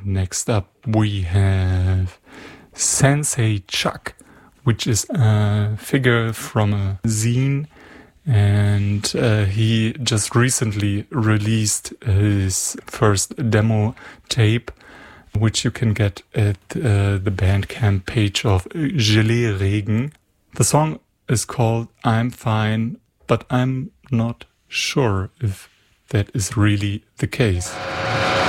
next up we have Sensei Chuck, which is a figure from a zine, and he just recently released his first demo tape, which you can get at the Bandcamp page of Gelee Regen. The song is called I'm Fine, but I'm not sure if that is really the case.